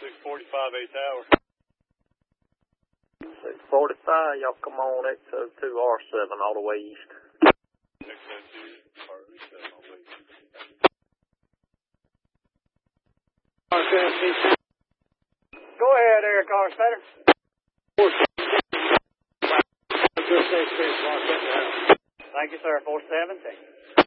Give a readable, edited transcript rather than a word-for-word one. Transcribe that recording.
645, 8th hour. 645, y'all come on X02R7 all the way east. X02R7 all the way east. Go ahead there, Carstetter. Thank you, sir. 417.